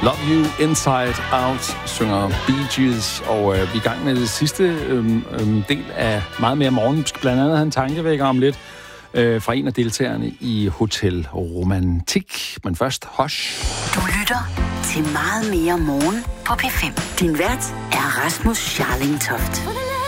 Love You Inside Out, synger Bee Gees, og vi er i gang med det sidste del af meget mere morgen. Vi skal blandt andet have en tankevækker om lidt fra en af deltagerne i Hotel Romantik. Men først, Hush. Du lytter til meget mere morgen på P5. Din vært er Rasmus Scharling Toft.